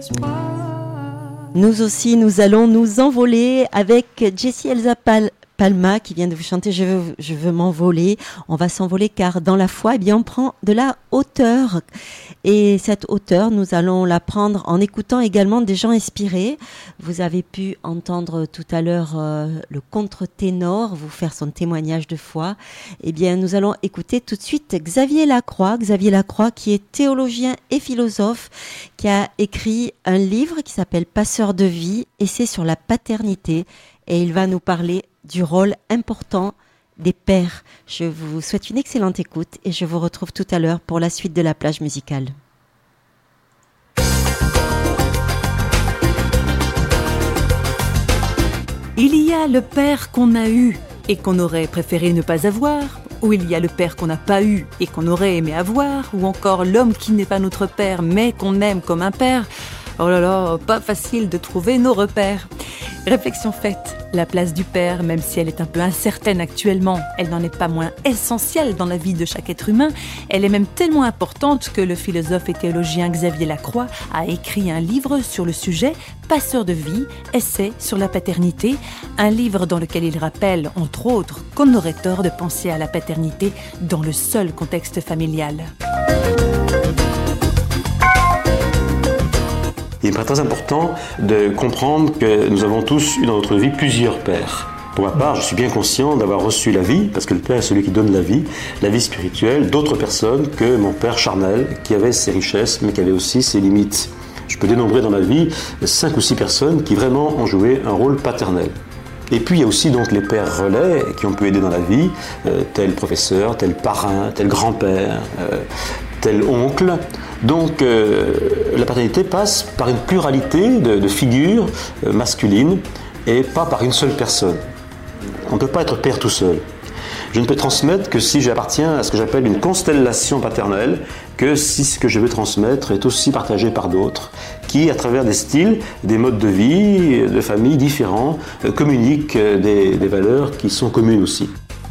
Nous aussi, nous allons nous envoler avec Jessie Elsa Palma qui vient de vous chanter Je veux m'envoler. On va s'envoler car dans la foi, eh bien, on prend de la hauteur. Et cette hauteur, nous allons la prendre en écoutant également des gens inspirés. Vous avez pu entendre tout à l'heure le contre-ténor vous faire son témoignage de foi. Eh bien, nous allons écouter tout de suite Xavier Lacroix. Xavier Lacroix qui est théologien et philosophe, qui a écrit un livre qui s'appelle Passeur de vie et c'est sur la paternité. Et il va nous parler du rôle important des pères. Je vous souhaite une excellente écoute et je vous retrouve tout à l'heure pour la suite de la plage musicale. Il y a le père qu'on a eu et qu'on aurait préféré ne pas avoir, ou il y a le père qu'on n'a pas eu et qu'on aurait aimé avoir, ou encore l'homme qui n'est pas notre père mais qu'on aime comme un père. Oh là là, pas facile de trouver nos repères. Réflexion faite, la place du père, même si elle est un peu incertaine actuellement, elle n'en est pas moins essentielle dans la vie de chaque être humain. Elle est même tellement importante que le philosophe et théologien Xavier Lacroix a écrit un livre sur le sujet, Passeur de vie, essai sur la paternité, un livre dans lequel il rappelle, entre autres, qu'on aurait tort de penser à la paternité dans le seul contexte familial. Il est très important de comprendre que nous avons tous eu dans notre vie plusieurs pères. Pour ma part, je suis bien conscient d'avoir reçu la vie, parce que le père est celui qui donne la vie spirituelle, d'autres personnes que mon père charnel, qui avait ses richesses, mais qui avait aussi ses limites. Je peux dénombrer dans ma vie 5 ou 6 personnes qui vraiment ont joué un rôle paternel. Et puis il y a aussi donc les pères relais qui ont pu aider dans la vie, tel professeur, tel parrain, tel grand-père, tel oncle. Donc la paternité passe par une pluralité de figures masculines et pas par une seule personne. On ne peut pas être père tout seul. Je ne peux transmettre que si j'appartiens à ce que j'appelle une constellation paternelle, que si ce que je veux transmettre est aussi partagé par d'autres, qui, à travers des styles, des modes de vie, de famille différents, communiquent des valeurs qui sont communes aussi.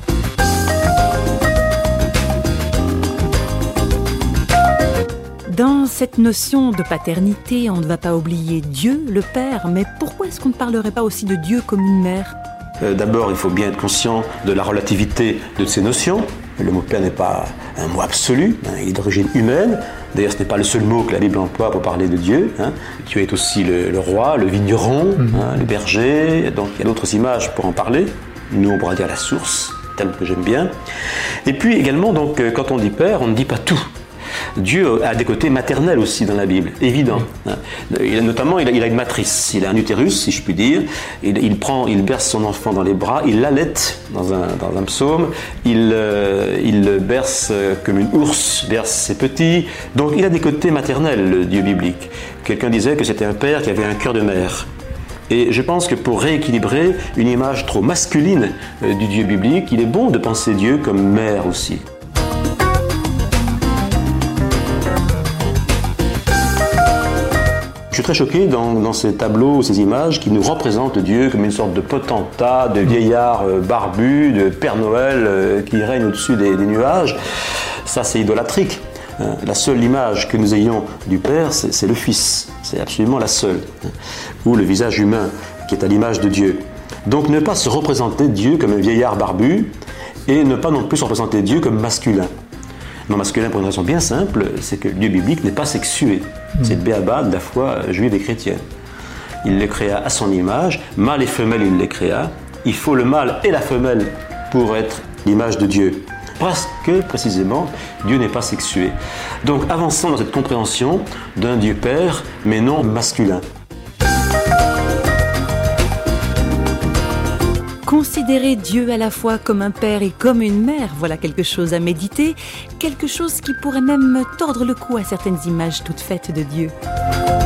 Dans cette notion de paternité, on ne va pas oublier Dieu, le Père, mais pourquoi est-ce qu'on ne parlerait pas aussi de Dieu comme une mère ? D'abord, il faut bien être conscient de la relativité de ces notions. Le mot père n'est pas un mot absolu, il est d'origine humaine. D'ailleurs, ce n'est pas le seul mot que la Bible emploie pour parler de Dieu. Dieu est aussi le roi, le vigneron, le berger. Donc, il y a d'autres images pour en parler. Nous, on pourra dire la source, terme que j'aime bien. Et puis également, donc, quand on dit père, on ne dit pas tout. Dieu a des côtés maternels aussi dans la Bible, évident. Notamment, il a une matrice, il a un utérus, si je puis dire. Il berce son enfant dans les bras, il l'allaite dans un psaume. Il le berce comme une ours berce ses petits. Donc, il a des côtés maternels, le Dieu biblique. Quelqu'un disait que c'était un père qui avait un cœur de mère. Et je pense que pour rééquilibrer une image trop masculine du Dieu biblique, il est bon de penser Dieu comme mère aussi. Je suis très choqué dans ces tableaux, ces images qui nous représentent Dieu comme une sorte de potentat, de vieillard barbu, de Père Noël qui règne au-dessus des nuages. Ça, c'est idolatrique. La seule image que nous ayons du Père, c'est le Fils. C'est absolument la seule. Ou le visage humain qui est à l'image de Dieu. Donc ne pas se représenter Dieu comme un vieillard barbu et ne pas non plus se représenter Dieu comme masculin. Non masculin pour une raison bien simple, c'est que le Dieu biblique n'est pas sexué. C'est le béaba de la foi juive et chrétienne. Il les créa à son image, mâle et femelle il les créa. Il faut le mâle et la femelle pour être l'image de Dieu. Parce que, précisément, Dieu n'est pas sexué. Donc avançons dans cette compréhension d'un Dieu Père, mais non masculin. Considérer Dieu à la fois comme un père et comme une mère, voilà quelque chose à méditer, quelque chose qui pourrait même tordre le cou à certaines images toutes faites de Dieu.